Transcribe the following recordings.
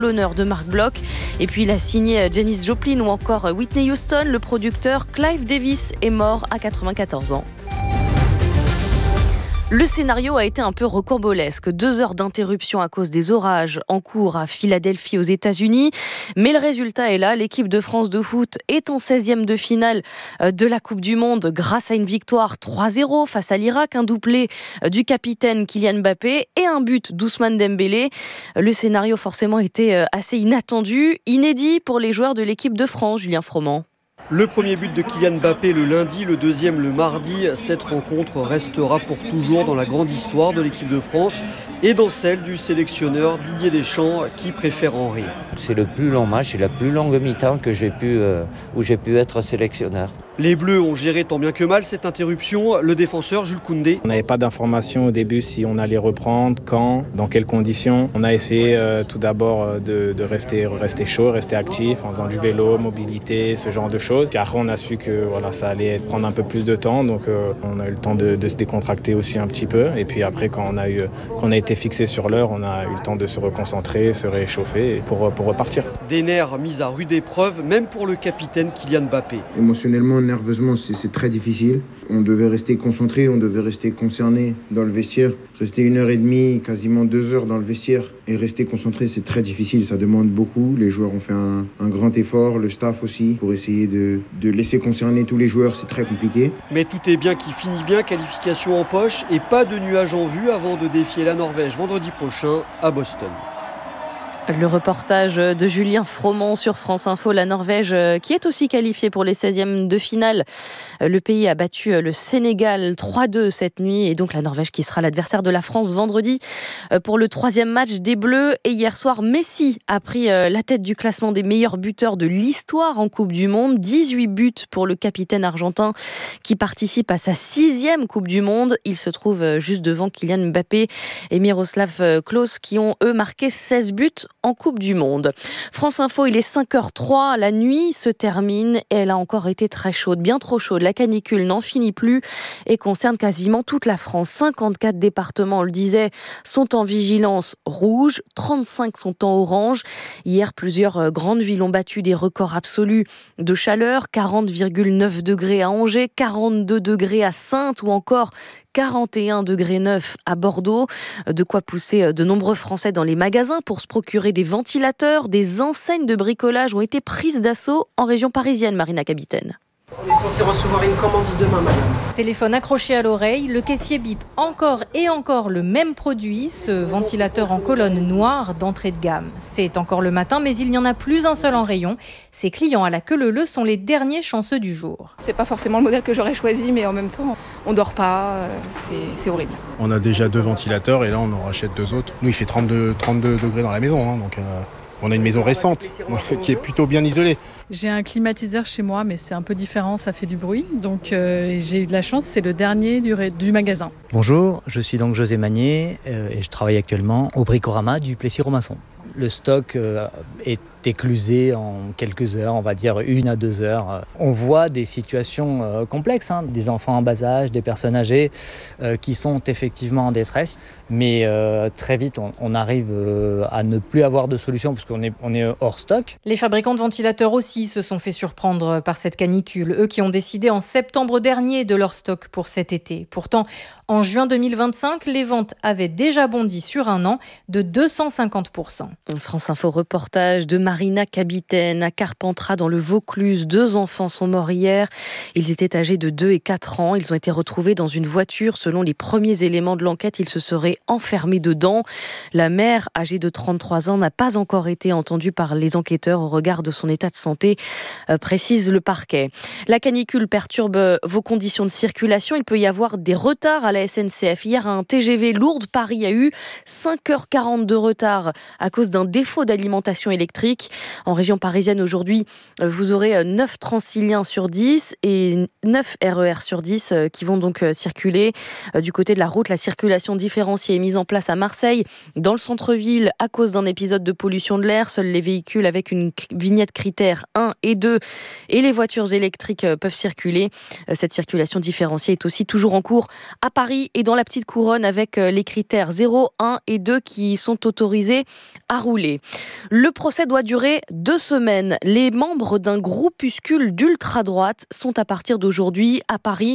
l'honneur de Mark Bloch. Et puis il a signé Janis Joplin ou encore Whitney Houston. Le producteur Clive Davis est mort à 94 ans. Le scénario a été un peu rocambolesque. 2 heures d'interruption à cause des orages en cours à Philadelphie aux États-Unis. Mais le résultat est là. L'équipe de France de foot est en 16e de finale de la Coupe du Monde grâce à une victoire 3-0 face à l'Irak. Un doublé du capitaine Kylian Mbappé et un but d'Ousmane Dembélé. Le scénario forcément était assez inattendu, inédit pour les joueurs de l'équipe de France, Julien Froment. Le premier but de Kylian Mbappé le lundi, le deuxième le mardi. Cette rencontre restera pour toujours dans la grande histoire de l'équipe de France et dans celle du sélectionneur Didier Deschamps qui préfère en rire. C'est le plus long match et la plus longue mi-temps où j'ai pu être sélectionneur. Les Bleus ont géré tant bien que mal cette interruption. Le défenseur Jules Koundé. On n'avait pas d'informations au début si on allait reprendre, quand, dans quelles conditions. On a essayé tout d'abord de rester chaud, rester actif en faisant du vélo, mobilité, ce genre de choses. Puis après on a su que ça allait prendre un peu plus de temps, donc on a eu le temps de se décontracter aussi un petit peu. Et puis après quand on a été fixé sur l'heure, on a eu le temps de se reconcentrer, se réchauffer pour repartir. Des nerfs mis à rude épreuve, même pour le capitaine Kylian Mbappé. Émotionnellement, nerveusement, c'est très difficile. On devait rester concentré, on devait rester concerné dans le vestiaire. Rester 1h30, quasiment 2 heures dans le vestiaire et rester concentré, c'est très difficile. Ça demande beaucoup. Les joueurs ont fait un grand effort, le staff aussi, pour essayer de laisser concerner tous les joueurs. C'est très compliqué. Mais tout est bien qui finit bien. Qualification en poche et pas de nuages en vue avant de défier la Norvège vendredi prochain à Boston. Le reportage de Julien Froment sur France Info. La Norvège qui est aussi qualifiée pour les 16e de finale. Le pays a battu le Sénégal 3-2 cette nuit et donc la Norvège qui sera l'adversaire de la France vendredi pour le 3e match des Bleus. Et hier soir, Messi a pris la tête du classement des meilleurs buteurs de l'histoire en Coupe du Monde. 18 buts pour le capitaine argentin qui participe à sa 6e Coupe du Monde. Il se trouve juste devant Kylian Mbappé et Miroslav Klose qui ont eux marqué 16 buts en Coupe du Monde. France Info, il est 5h03, la nuit se termine et elle a encore été très chaude, bien trop chaude. La canicule n'en finit plus et concerne quasiment toute la France. 54 départements, on le disait, sont en vigilance rouge, 35 sont en orange. Hier, plusieurs grandes villes ont battu des records absolus de chaleur, 40,9 degrés à Angers, 42 degrés à Saintes ou encore 41,9 degrés à Bordeaux. De quoi pousser de nombreux Français dans les magasins pour se procurer des ventilateurs. Des enseignes de bricolage ont été prises d'assaut en région parisienne, Marina Capitaine. On est censé recevoir une commande demain, madame. Téléphone accroché à l'oreille, le caissier bip encore et encore le même produit, ce ventilateur en colonne noire d'entrée de gamme. C'est encore le matin, mais il n'y en a plus un seul en rayon. Ces clients à la queue leu-leu sont les derniers chanceux du jour. C'est pas forcément le modèle que j'aurais choisi, mais en même temps, on dort pas, c'est horrible. On a déjà 2 ventilateurs et là on en rachète 2 autres. Nous il fait 32 degrés dans la maison, donc on a une maison récente qui est plutôt bien isolée. J'ai un climatiseur chez moi, mais c'est un peu différent, ça fait du bruit. Donc j'ai eu de la chance, c'est le dernier du magasin. Bonjour, je suis donc José Magnier et je travaille actuellement au Bricorama du Plessis-Robinson. Le stock est éclusé en quelques heures, on va dire 1 à 2 heures. On voit des situations complexes, des enfants en bas âge, des personnes âgées qui sont effectivement en détresse. Mais très vite, on arrive à ne plus avoir de solution parce qu'on est hors stock. Les fabricants de ventilateurs aussi se sont fait surprendre par cette canicule. Eux qui ont décidé en septembre dernier de leur stock pour cet été. Pourtant, en juin 2025, les ventes avaient déjà bondi sur un an de 250%. France Info reportage de Marina Capitaine à Carpentras dans le Vaucluse. 2 enfants sont morts hier. Ils étaient âgés de 2 et 4 ans. Ils ont été retrouvés dans une voiture. Selon les premiers éléments de l'enquête, ils se seraient enfermés dedans. La mère, âgée de 33 ans, n'a pas encore été entendue par les enquêteurs au regard de son état de santé, précise le parquet. La canicule perturbe vos conditions de circulation. Il peut y avoir des retards à la SNCF. Hier, un TGV Lourdes-Paris a eu 5h40 de retard à cause d'un défaut d'alimentation électrique. trafic. En région parisienne aujourd'hui, vous aurez 9 Transiliens sur 10 et 9 RER sur 10 qui vont donc circuler. Du côté de la route, la circulation différenciée est mise en place à Marseille, dans le centre-ville, à cause d'un épisode de pollution de l'air. Seuls les véhicules avec une vignette critère 1 et 2 et les voitures électriques peuvent circuler. Cette circulation différenciée est aussi toujours en cours à Paris et dans la petite couronne avec les critères 0, 1 et 2 qui sont autorisés à rouler. Le procès doit durer 2 semaines. Les membres d'un groupuscule d'ultra-droite sont à partir d'aujourd'hui à Paris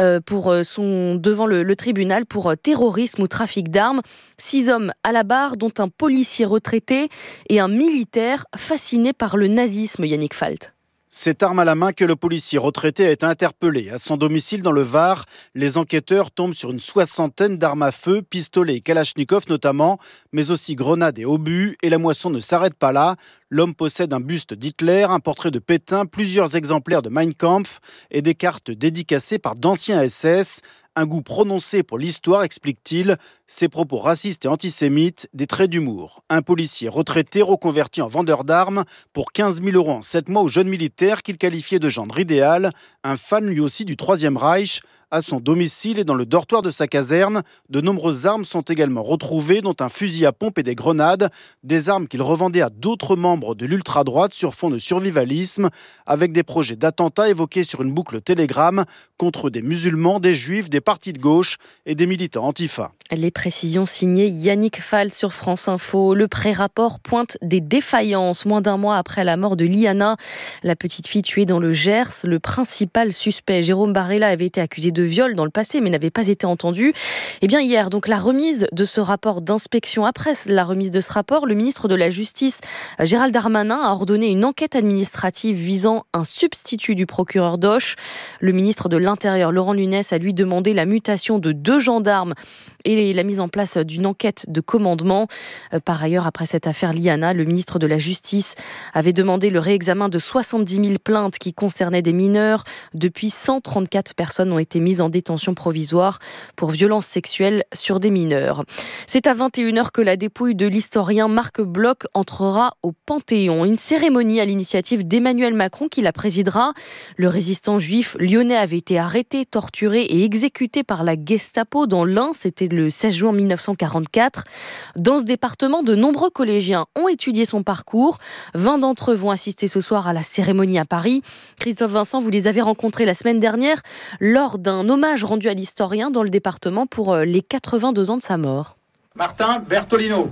sont devant le tribunal pour terrorisme ou trafic d'armes. 6 hommes à la barre, dont un policier retraité et un militaire fasciné par le nazisme, Yannick Falt. Cette arme à la main que le policier retraité a été interpellé. À son domicile dans le Var, les enquêteurs tombent sur une 60aine d'armes à feu, pistolets et kalachnikov notamment, mais aussi grenades et obus. Et la moisson ne s'arrête pas là. L'homme possède un buste d'Hitler, un portrait de Pétain, plusieurs exemplaires de Mein Kampf et des cartes dédicacées par d'anciens SS. Un goût prononcé pour l'histoire, explique-t-il. Ses propos racistes et antisémites, des traits d'humour. Un policier retraité reconverti en vendeur d'armes pour 15 000 € en 7 mois aux jeunes militaires qu'il qualifiait de gendre idéal. Un fan lui aussi du Troisième Reich. À son domicile et dans le dortoir de sa caserne, de nombreuses armes sont également retrouvées, dont un fusil à pompe et des grenades. Des armes qu'il revendait à d'autres membres de l'ultra-droite sur fond de survivalisme, avec des projets d'attentats évoqués sur une boucle Telegram contre des musulmans, des juifs, des partis de gauche et des militants antifa. Les précisions signées Yannick Falt sur France Info. Le pré-rapport pointe des défaillances. Moins d'un mois après la mort de Liana, la petite fille tuée dans le Gers, le principal suspect, Jérôme Barella, avait été accusé de viol dans le passé, mais n'avait pas été entendu. Et bien hier, donc la remise de ce rapport d'inspection. Après la remise de ce rapport, le ministre de la Justice, Gérald Darmanin, a ordonné une enquête administrative visant un substitut du procureur d'Auch. Le ministre de l'Intérieur, Laurent Nunez, a lui demandé la mutation de 2 gendarmes et la mise en place d'une enquête de commandement. Par ailleurs, après cette affaire Liana, le ministre de la Justice avait demandé le réexamen de 70 000 plaintes qui concernaient des mineurs. Depuis, 134 personnes ont été mises en détention provisoire pour violences sexuelles sur des mineurs. C'est à 21h que la dépouille de l'historien Marc Bloch entrera au Panthéon. Une cérémonie à l'initiative d'Emmanuel Macron qui la présidera. Le résistant juif lyonnais avait été arrêté, torturé et exécuté par la Gestapo dans l'Ain. C'était le 16 juin 1944. Dans ce département, de nombreux collégiens ont étudié son parcours. 20 d'entre eux vont assister ce soir à la cérémonie à Paris. Christophe Vincent, vous les avez rencontrés la semaine dernière lors d'un hommage rendu à l'historien dans le département pour les 82 ans de sa mort. Martin Bertolino.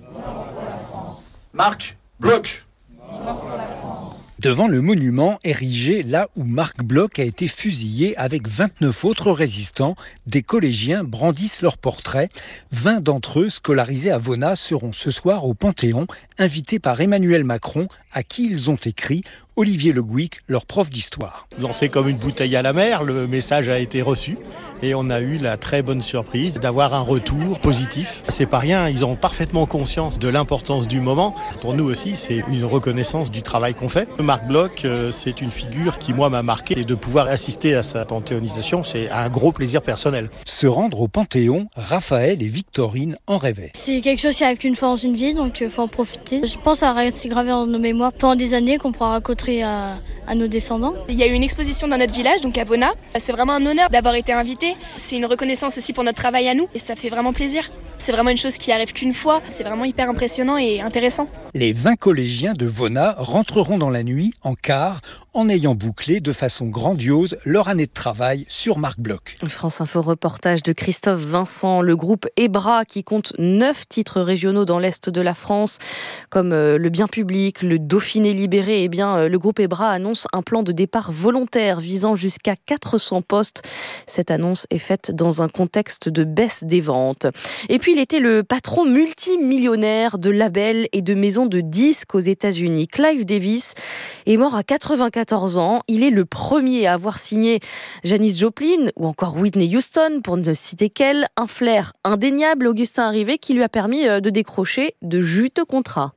Marc Bloch. Devant le monument érigé là où Marc Bloch a été fusillé avec 29 autres résistants, des collégiens brandissent leurs portraits. 20 d'entre eux, scolarisés à Vona, seront ce soir au Panthéon, invités par Emmanuel Macron, à qui ils ont écrit Olivier Le Gouic, leur prof d'histoire. Lancé comme une bouteille à la mer, le message a été reçu et on a eu la très bonne surprise d'avoir un retour positif. C'est pas rien, ils ont parfaitement conscience de l'importance du moment. Pour nous aussi, c'est une reconnaissance du travail qu'on fait. Marc Bloch, c'est une figure qui, moi, m'a marqué et de pouvoir assister à sa panthéonisation, c'est un gros plaisir personnel. Se rendre au Panthéon, Raphaël et Victorine en rêvaient. C'est quelque chose qui arrive qu'une fois dans une vie, donc il faut en profiter. Je pense à rester gravé dans nos mémoires pendant des années qu'on pourra raconter à nos descendants. Il y a eu une exposition dans notre village, donc à Vona. C'est vraiment un honneur d'avoir été invité. C'est une reconnaissance aussi pour notre travail à nous et ça fait vraiment plaisir. C'est vraiment une chose qui arrive qu'une fois. C'est vraiment hyper impressionnant et intéressant. Les 20 collégiens de Vona rentreront dans la nuit en car en ayant bouclé de façon grandiose leur année de travail sur Marc Bloch. France Info reportage de Christophe Vincent. Le groupe EBRA qui compte 9 titres régionaux dans l'Est de la France comme le bien public, le Dauphiné libéré. Eh bien, le groupe EBRA annonce un plan de départ volontaire visant jusqu'à 400 postes. Cette annonce est faite dans un contexte de baisse des ventes. Et puis, il était le patron multimillionnaire de labels et de maisons de disques aux États-Unis. Clive Davis est mort à 94 ans. Il est le premier à avoir signé Janis Joplin ou encore Whitney Houston, pour ne citer qu'elle. Un flair indéniable, Augustin Arrivé, qui lui a permis de décrocher de juteux contrats.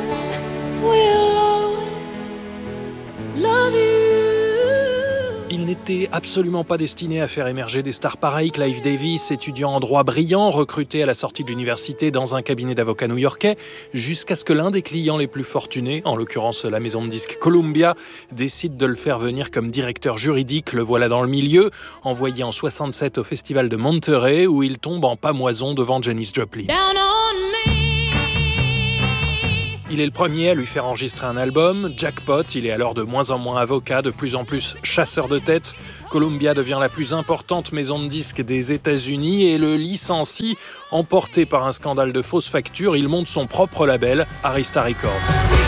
Il n'était absolument pas destiné à faire émerger des stars pareilles. Clive Davis, étudiant en droit brillant, recruté à la sortie de l'université dans un cabinet d'avocats new-yorkais, jusqu'à ce que l'un des clients les plus fortunés, en l'occurrence la maison de disques Columbia, décide de le faire venir comme directeur juridique. Le voilà dans le milieu, envoyé en 67 au festival de Monterey, où il tombe en pâmoison devant Janis Joplin. Il est le premier à lui faire enregistrer un album. Jackpot, il est alors de moins en moins avocat, de plus en plus chasseur de têtes. Columbia devient la plus importante maison de disques des États-Unis et le licencie. Emporté par un scandale de fausses factures, il monte son propre label, Arista Records.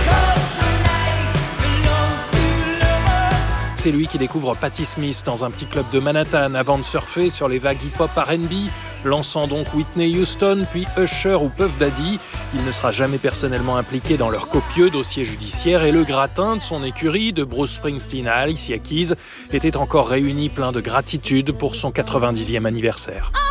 C'est lui qui découvre Patti Smith dans un petit club de Manhattan avant de surfer sur les vagues hip-hop R&B, lançant donc Whitney Houston, puis Usher ou Puff Daddy. Il ne sera jamais personnellement impliqué dans leur copieux dossier judiciaire et le gratin de son écurie, de Bruce Springsteen à Alicia Keys, était encore réuni plein de gratitude pour son 90e anniversaire.